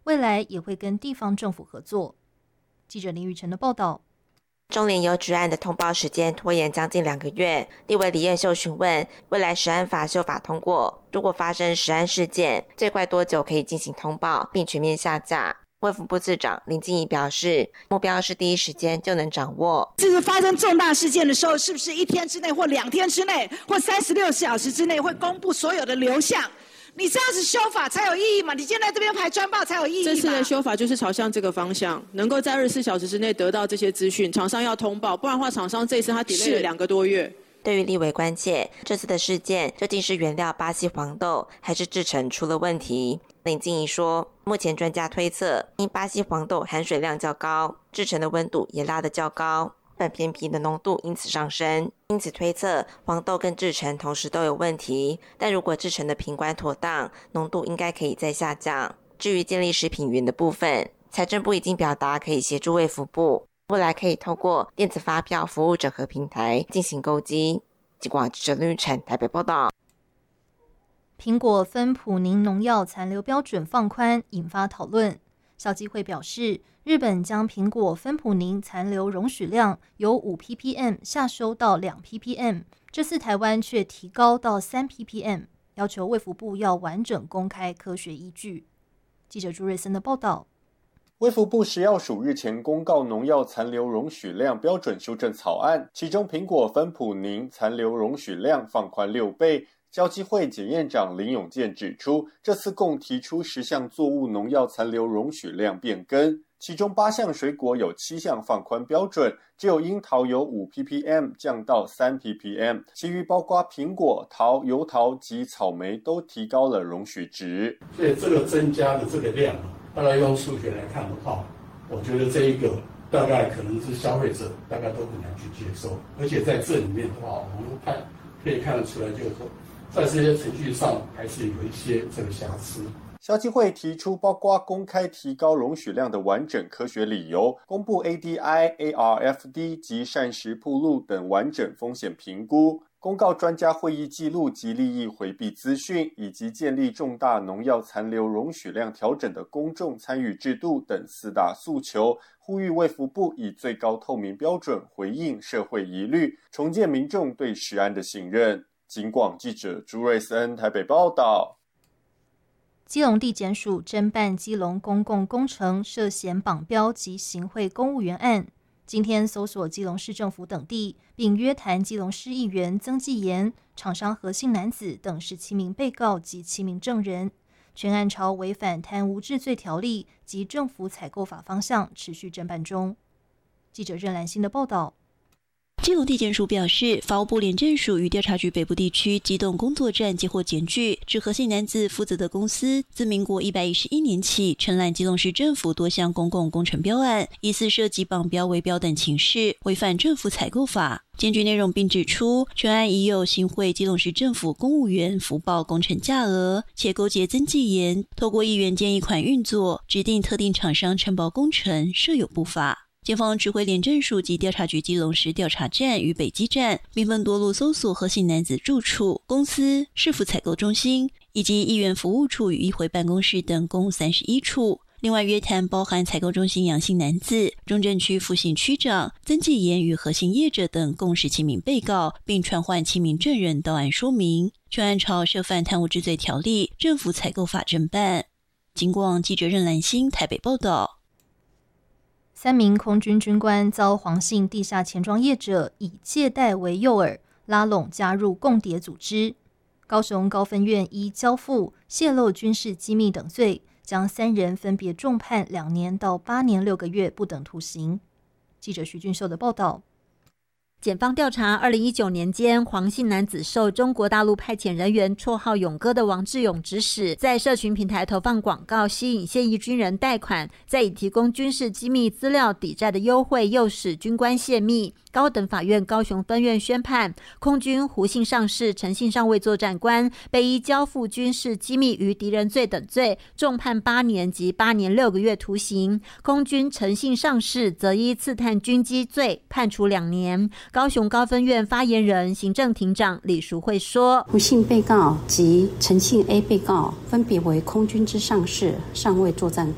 未来也会跟地方政府合作。记者林玉成的报道。 中联邮局案的通报时间拖延将近2个月，立委李彦秀询问，未来食安法修法通过，如果发生食安事件，最快多久可以进行通报并全面下架？卫福部次长林静怡表示，目标是第一时间就能掌握。 这个发生重大事件的时候，是不是1天之内或2天之内或36小时之内会公布所有的流向？你这样子修法才有意义嘛？你现在这边排专报才有意义嘛？ 这次的修法就是朝向这个方向，能够在24小时之内得到这些资讯，厂商要通报，不然的话厂商这一次他 delay 了2个多月。 对于立委关切，这次的事件究竟是原料巴西黄豆，还是制程出了问题？林静怡说，目前专家推测，因巴西黄豆含水量较高，制程的温度也拉得较高，本片皮的浓度因此上升，因此推测黄豆跟制程同时都有问题，但如果制程的品管妥当，浓度应该可以再下降。至于健力食品云的部分，财政部已经表达可以协助卫福部，未来可以透过电子发票服务整合平台进行购机。记者林玉成台北报道。 苹果芬普宁农药残留标准放宽，引发讨论。消基会表示，日本将苹果芬普宁残留容许量由5 ppm 下修到2 ppm， 这次台湾却提高到3 ppm， 要求卫福部要完整公开科学依据。记者朱瑞森的报道。 卫福部食药署日前公告农药残留容许量标准修正草案，其中苹果芬普宁残留容许量放宽6倍。消基会检验长林永健指出，这次共提出10项作物农药残留容许量变更，其中8项水果有7项放宽标准，只有樱桃由5 ppm 降到3 ppm， 其余包括苹果、桃、油桃及草莓都提高了容许值。 所以这个增加的这个量，大概用数学来看的话，我觉得这一个大概可能是消费者大概都很难去接受，而且在这里面的话，我们可以看得出来，就是说在这些程序上还是有一些这个瑕疵。 消基会提出包括公开提高容许量的完整科学理由，公布 ADI、ARFD 及膳食暴露等完整风险评估，公告专家会议记录及利益回避资讯，以及建立重大农药残留容许量调整的公众参与制度等4大诉求，呼吁卫福部以最高透明标准回应社会疑虑，重建民众对食安的信任。警广记者朱瑞森台北报道。 基隆地检署侦办基隆公共工程涉嫌绑标及行贿公务员案，今天搜索基隆市政府等地，并约谈基隆市议员曾纪言、厂商何姓男子等17名被告及7名证人。全案朝违反贪污治罪条例及政府采购法方向持续侦办中。记者任兰心的报道。 基隆地检署表示，法务部廉政署与调查局北部地区机动工作站接获检举，指何姓男子负责的公司自民国111年起承揽基隆市政府多项公共工程标案，疑似涉及绑标、围标等情事，违反政府采购法。检举内容并指出，全案已有行贿基隆市政府公务员福报工程价额，且勾结曾纪言，透过议员建议款运作，指定特定厂商承包工程，设有不法。检方指挥廉政署及调查局基隆市调查站与北基站，并分多路搜索何姓男子住处、公司、市府采购中心以及议员服务处与议会办公室等共31处。另外约谈包含采购中心杨姓男子、中正区副姓区长曾纪言与何姓业者等共17名被告，并传唤7名证人到案说明。全案朝涉犯贪污治罪条例、政府采购法侦办。警广记者任兰心台北报道。 3名空军军官遭黄姓地下钱庄业者以借贷为诱饵，拉拢加入共谍组织。高雄高分院依交付、泄露军事机密等罪，将3人分别重判2年到8年6个月不等徒刑。记者徐俊秀的报道。 检方调查2019年间，黄姓男子受中国大陆派遣人员绰号勇哥的王志勇指使，在社群平台投放广告，吸引现役军人贷款，再以提供军事机密资料抵债的优惠，诱使军官泄密。高等法院高雄分院宣判，空军胡姓上士、陈姓上尉作战官被依交付军事机密于敌人罪等罪，重判8年及8年6个月徒刑。空军陈姓上士则依刺探军机罪判处2年。高雄高分院发言人行政庭长李淑慧说， 胡姓被告及陈姓 A 被告分别为空军之上士、上尉作战